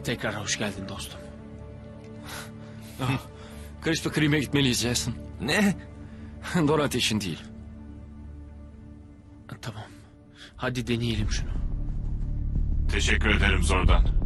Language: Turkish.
Tekrar hoş geldin dostum. Kristof Kreme'e gitmeliyiz Jason. Ne? Dorothy için değil. Tamam. Hadi deneyelim şunu. Teşekkür ederim Zordan.